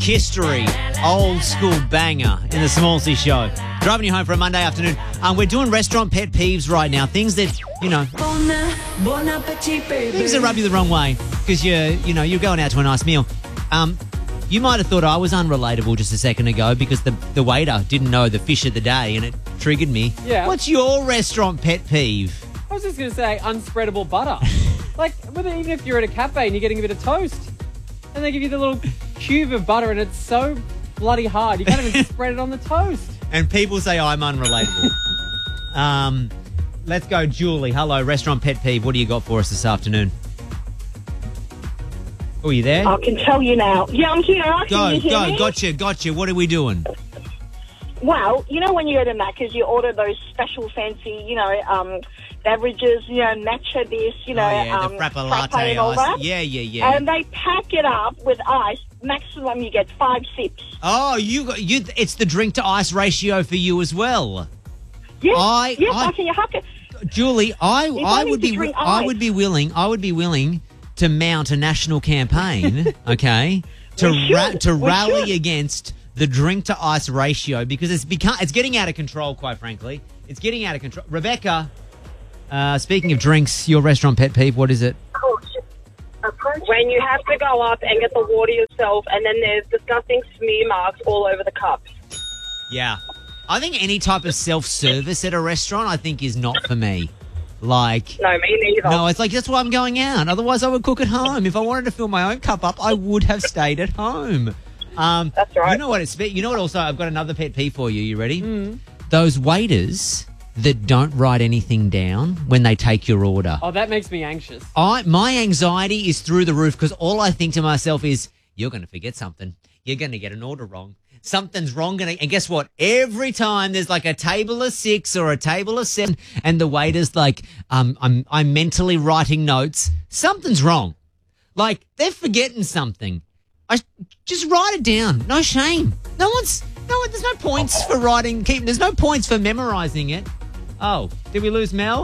history, old school banger in the Smallsy Show. Driving you home for a Monday afternoon. We're doing restaurant pet peeves right now. Things that, things that rub you the wrong way because you're going out to a nice meal. You might have thought I was unrelatable just a second ago because the waiter didn't know the fish of the day and it triggered me. Yeah. What's your restaurant pet peeve? I was just going to say unspreadable butter. Like, even if you're at a cafe and you're getting a bit of toast and they give you the little cube of butter and it's so bloody hard, you can't even spread it on the toast. And people say I'm unrelatable. Let's go, Julie. Hello, restaurant pet peeve. What do you got for us this afternoon? Oh, are you there? I can tell you now. Yeah, I'm here. Can you hear me? Gotcha. What are we doing? Well, when you go to Macca's, you order those special fancy, beverages, matcha this, the frappa latte and all ice. that. Yeah. And they pack it up with ice. Maximum, you get 5 sips. Oh, it's the drink to ice ratio for you as well. Yes, I can you hack it. Julie, I would be willing to mount a national campaign, okay, to rally against the drink to ice ratio because it's getting out of control, quite frankly. It's getting out of control. Rebecca, speaking of drinks, your restaurant pet peeve, what is it? When you have to go up and get the water yourself and then there's disgusting smear marks all over the cups. Yeah. I think any type of self-service at a restaurant, I think, is not for me. Like... No, me neither. No, it's like, that's why I'm going out. Otherwise, I would cook at home. If I wanted to fill my own cup up, I would have stayed at home. That's right. You know what also, I've got another pet peeve for you. You ready? Those waiters that don't write anything down when they take your order. Oh, that makes me anxious. My anxiety is through the roof because all I think to myself is, you're going to forget something. You're going to get an order wrong. Something's wrong. And guess what? Every time there's like a table of 6 or a table of 7 and the waiter's like, I'm mentally writing notes, something's wrong. Like, they're forgetting something. Just write it down. No shame. There's no points for writing. There's no points for memorizing it. Oh, did we lose Mel?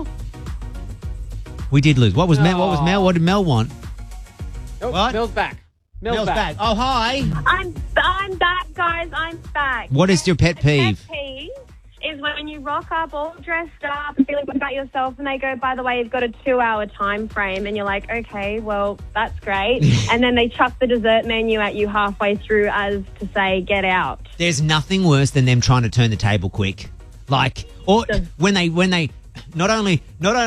We did lose. What was Mel? What did Mel want? Oh, what? Mel's back. Mel's back. Oh, hi. I'm back, guys. I'm back. What is your pet peeve? Pet peeve is when you rock up all dressed up and feeling good about yourself and they go, by the way, you've got a 2-hour time frame and you're like, okay, well, that's great. And then they chuck the dessert menu at you halfway through as to say, get out. There's nothing worse than them trying to turn the table quick. Like, or when they not only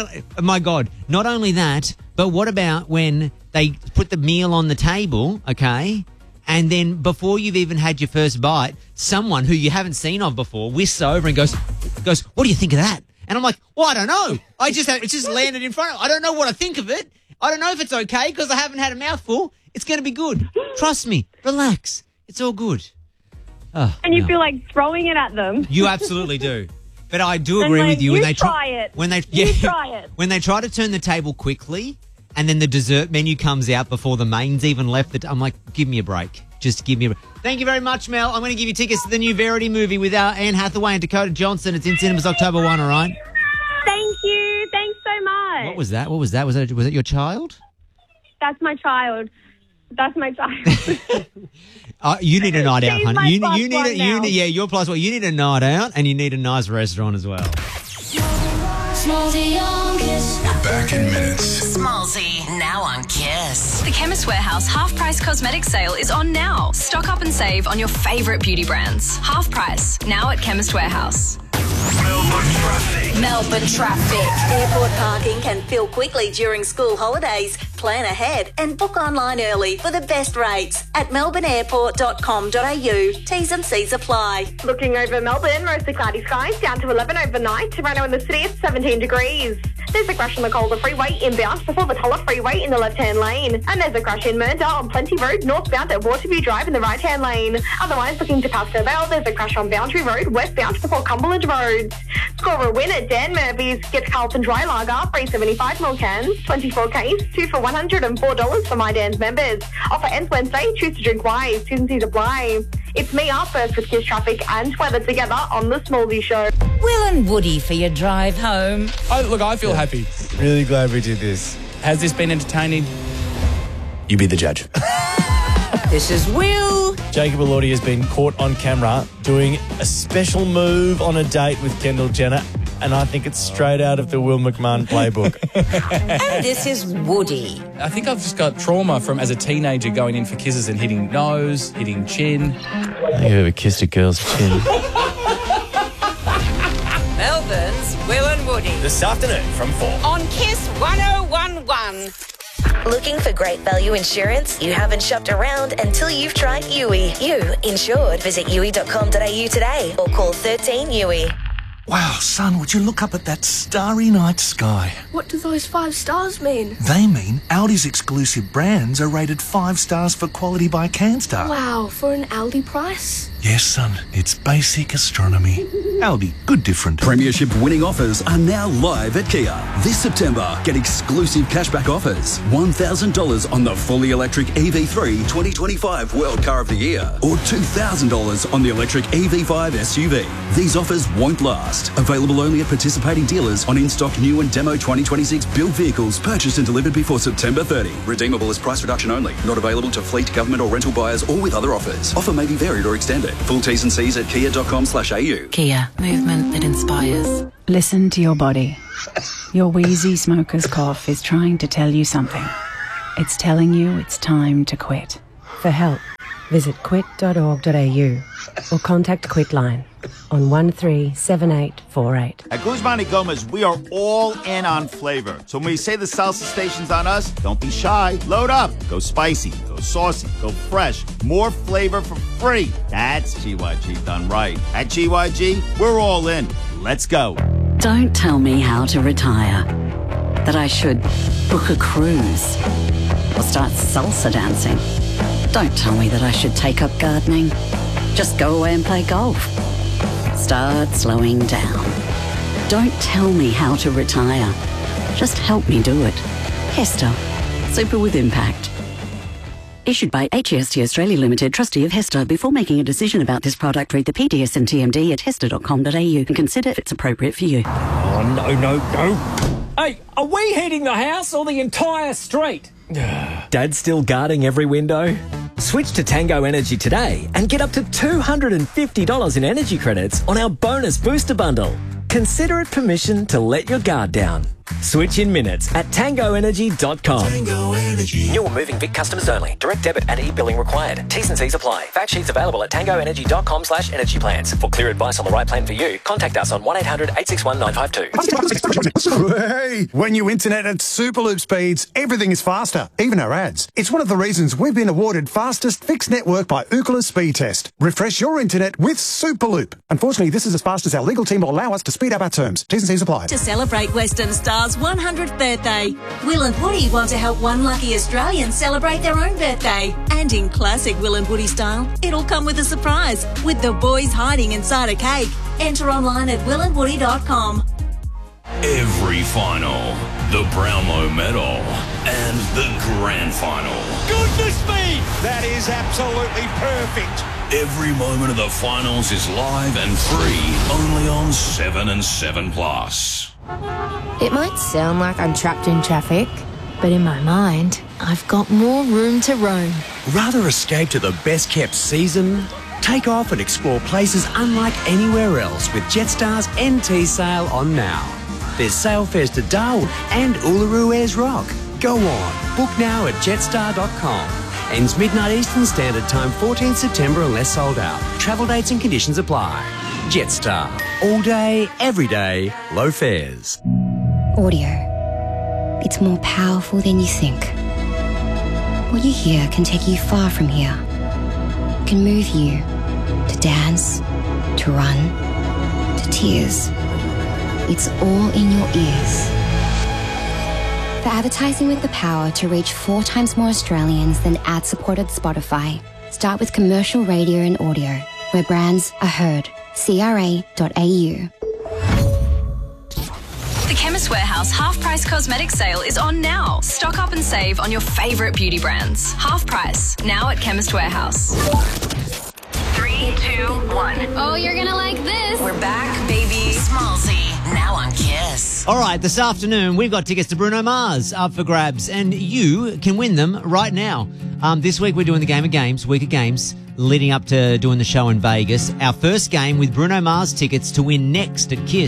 that, but what about when they put the meal on the table, okay, and then before you've even had your first bite, someone who you haven't seen of before whisks over and goes, what do you think of that? And I'm like, well, I don't know. It just landed in front of me. I don't know what I think of it. I don't know if it's okay because I haven't had a mouthful. It's going to be good. Trust me. Relax. It's all good. Oh, and you feel like throwing it at them. You absolutely do. But I do agree with you. When they try it. When they try to turn the table quickly and then the dessert menu comes out before the main's even left, I'm like, give me a break. Just give me a break. Thank you very much, Mel. I'm going to give you tickets to the new Verity movie with Anne Hathaway and Dakota Johnson. It's in cinemas October 1, all right? Thank you. Thanks so much. What was that? Was it your child? That's my child. You need a night out, honey. You need your plus one. You need a night out and you need a nice restaurant as well. Smallsy on Kiss. We're back in minutes. Smallsy, now on Kiss. The Chemist Warehouse half-price cosmetic sale is on now. Stock up and save on your favourite beauty brands. Half price, now at Chemist Warehouse. Melbourne traffic. Airport parking can fill quickly during school holidays. Plan ahead and book online early for the best rates at melbourneairport.com.au. T's and C's apply. Looking over Melbourne, mostly cloudy skies, down to 11 overnight. Toronto in the city, it's 17 degrees. There's a crash on the Calder Freeway inbound before the Tulla Freeway in the left-hand lane. And there's a crash in Mernda on Plenty Road northbound at Waterview Drive in the right-hand lane. Otherwise, looking to Pasco Vale, there's a crash on Boundary Road westbound before Cumberland Road. Score a win at Dan Murphy's. Get Carlton Dry Lager, 375 ml cans, 24 case, 2 for $104 for My Dan's members. Offer ends Wednesday. Choose to drink wise. T's and C's apply. It's me up first with Kiss Traffic and weather together on The Smallsy Show. Will and Woody for your drive home. I feel happy. Really glad we did this. Has this been entertaining? You be the judge. This is Will Jacob Elordi has been caught on camera doing a special move on a date with Kendall Jenner, and I think it's straight out of the Will McMahon playbook. And this is Woody. I think I've just got trauma from as a teenager going in for kisses and hitting nose, hitting chin. Have you ever kissed a girl's chin? Melbourne's Will and Woody. This afternoon from 4. On Kiss 1011. Looking for great value insurance? You haven't shopped around until you've tried Yui. You insured. Visit yui.com.au today or call 13 Yui. Wow, son, would you look up at that starry night sky? What do those 5 stars mean? They mean Audi's exclusive brands are rated 5 stars for quality by CanStar. Wow, for an Aldi price? Yes, son, it's basic astronomy. Aldi, good different. Premiership winning offers are now live at Kia. This September, get exclusive cashback offers. $1,000 on the fully electric EV3 2025 World Car of the Year or $2,000 on the electric EV5 SUV. These offers won't last. Available only at participating dealers on in-stock new and demo 2026 built vehicles purchased and delivered before September 30. Redeemable as price reduction only. Not available to fleet, government or rental buyers or with other offers. Offer may be varied or extended. Full T's and C's at kia.com/au. Kia, movement that inspires. Listen to your body. Your wheezy smoker's cough is trying to tell you something. It's telling you it's time to quit. For help, visit quit.org.au or contact Quitline on 137848. At Guzman y Gomez, we are all in on flavor. So when we say the salsa station's on us, don't be shy. Load up. Go spicy. Go saucy. Go fresh. More flavor for free. That's GYG done right. At GYG, we're all in. Let's go. Don't tell me how to retire. That I should book a cruise or start salsa dancing. Don't tell me that I should take up gardening. Just go away and play golf. Start slowing down. Don't tell me how to retire. Just help me do it. Hester. Super with impact. Issued by HEST Australia Limited, trustee of Hester. Before making a decision about this product, read the PDS and TMD at hester.com.au and consider if it's appropriate for you. Oh, no. Hey, are we heating the house or the entire street? Dad's still guarding every window? Switch to Tango Energy today and get up to $250 in energy credits on our bonus booster bundle. Consider it permission to let your guard down. Switch in minutes at tangoenergy.com. Tango Energy. New or moving Vic customers only. Direct debit and e-billing required. T's and C's apply. Fact sheets available at tangoenergy.com/energy plans. For clear advice on the right plan for you, contact us on 1-800-861-952. Hey, when you internet at Superloop speeds, everything is faster, even our ads. It's one of the reasons we've been awarded fastest fixed network by Ookla Speed Test. Refresh your internet with Superloop. Unfortunately, this is as fast as our legal team will allow us to speed up our terms. T's and C's apply. To celebrate Western Star's 100th birthday, Will and Woody want to help one lucky Australian celebrate their own birthday. And in classic Will and Woody style, it'll come with a surprise, with the boys hiding inside a cake. Enter online at willandwoody.com. Every final, the Brownlow Medal, and the Grand Final. Goodness me! That is absolutely perfect. Every moment of the finals is live and free, only on 7 and 7 Plus. It might sound like I'm trapped in traffic, but in my mind, I've got more room to roam. Rather escape to the best-kept season? Take off and explore places unlike anywhere else with Jetstar's NT sale on now. There's sale fares to Darwin and Uluru Ayers Rock. Go on, book now at jetstar.com. Ends midnight Eastern Standard Time, 14th September unless sold out. Travel dates and conditions apply. Jetstar. All day, every day, low fares. Audio. It's more powerful than you think. What you hear can take you far from here. It can move you to dance, to run, to tears. It's all in your ears. For advertising with the power to reach 4 times more Australians than ad-supported Spotify, start with commercial radio and audio, where brands are heard. CRA.au. The Chemist Warehouse half-price cosmetic sale is on now. Stock up and save on your favourite beauty brands. Half price, now at Chemist Warehouse. 3, 2, 1. Oh, you're going to like this. We're back, baby. Smallsy, now on Kiss. All right, this afternoon we've got tickets to Bruno Mars up for grabs, and you can win them right now. This week we're doing the Game of Games, week of games, leading up to doing the show in Vegas. Our first game with Bruno Mars tickets to win next at KISS.